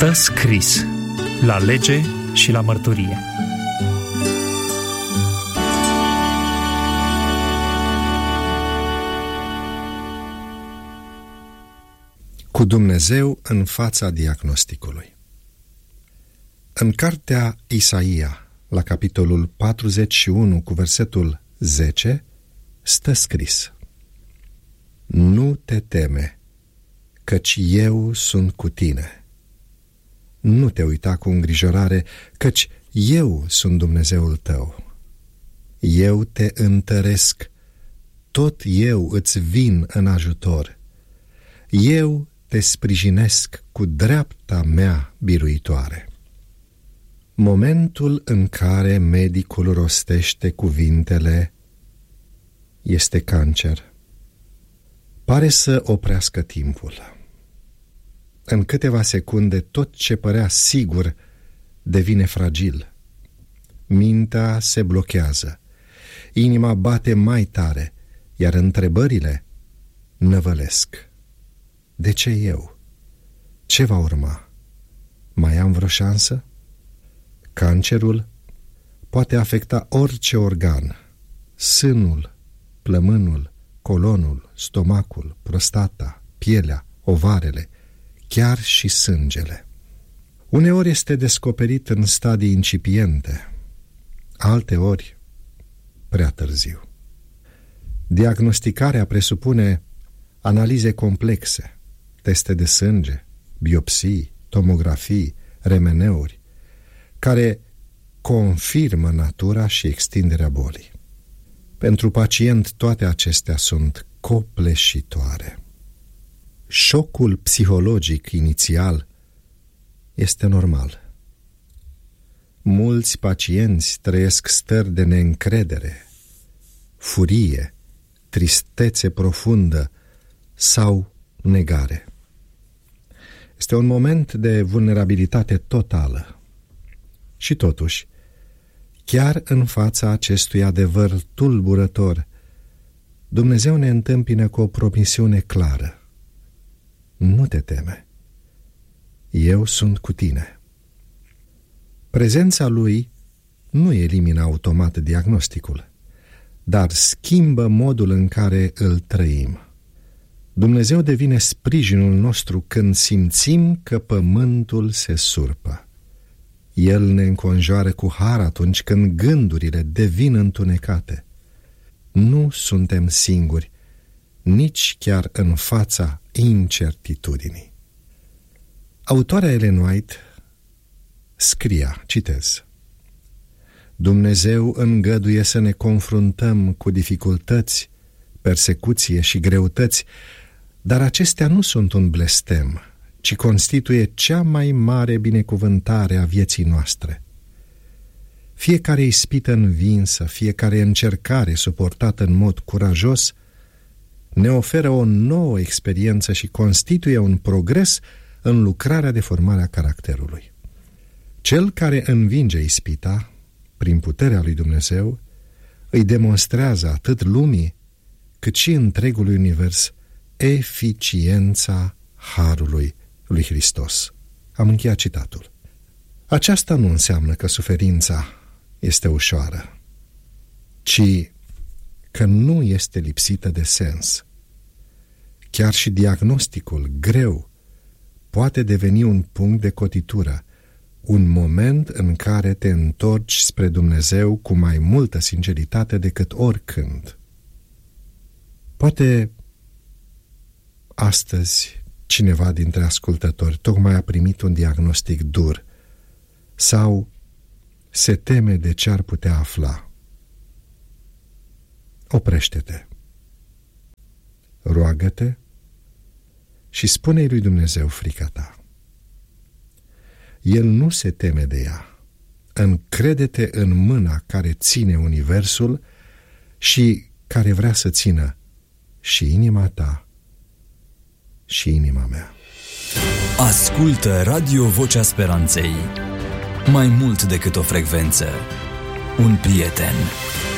Stă scris la lege și la mărturie. Cu Dumnezeu în fața diagnosticului. În cartea Isaia, la capitolul 41 cu versetul 10, stă scris: Nu te teme, căci eu sunt cu tine. Nu te uita cu îngrijorare, căci eu sunt Dumnezeul tău. Eu te întăresc, tot eu îți vin în ajutor. Eu te sprijinesc cu dreapta mea biruitoare. Momentul în care medicul rostește cuvintele este cancer. Pare să oprească timpul. În câteva secunde, tot ce părea sigur devine fragil. Mintea se blochează, inima bate mai tare, iar întrebările năvălesc. De ce eu? Ce va urma? Mai am vreo șansă? Cancerul poate afecta orice organ: sânul, plămânul, colonul, stomacul, prostata, pielea, ovarele, chiar și sângele. Uneori este descoperit în stadii incipiente, alteori prea târziu. Diagnosticarea presupune analize complexe, teste de sânge, biopsii, tomografii, remeneuri, care confirmă natura și extinderea bolii. Pentru pacient, toate acestea sunt copleșitoare. Șocul psihologic inițial este normal. Mulți pacienți trăiesc stări de neîncredere, furie, tristețe profundă sau negare. Este un moment de vulnerabilitate totală. Și totuși, chiar în fața acestui adevăr tulburător, Dumnezeu ne întâmpină cu o promisiune clară: nu te teme, eu sunt cu tine. Prezența Lui nu elimină automat diagnosticul, dar schimbă modul în care îl trăim. Dumnezeu devine sprijinul nostru când simțim că pământul se surpă. El ne înconjoară cu har atunci când gândurile devin întunecate. Nu suntem singuri, nici chiar în fața incertitudinii. Autoarea Ellen White scria, citez: Dumnezeu îngăduie să ne confruntăm cu dificultăți, persecuție și greutăți, dar acestea nu sunt un blestem, ci constituie cea mai mare binecuvântare a vieții noastre. Fiecare ispită învinsă, fiecare încercare suportată în mod curajos ne oferă o nouă experiență și constituie un progres în lucrarea de formare a caracterului. Cel care învinge ispita, prin puterea lui Dumnezeu, îi demonstrează atât lumii, cât și întregului univers eficiența harului lui Hristos. Am încheiat citatul. Aceasta nu înseamnă că suferința este ușoară, ci că nu este lipsită de sens. Chiar și diagnosticul greu poate deveni un punct de cotitură, un moment în care te întorci spre Dumnezeu cu mai multă sinceritate decât oricând. Poate astăzi cineva dintre ascultători tocmai a primit un diagnostic dur sau se teme de ce ar putea afla. Oprește-te, roagă-te și spune-i lui Dumnezeu frica ta. El nu se teme de ea. Încrede-te în mâna care ține universul și care vrea să țină și inima ta și inima mea. Ascultă Radio Vocea Speranței. Mai mult decât o frecvență, un prieten.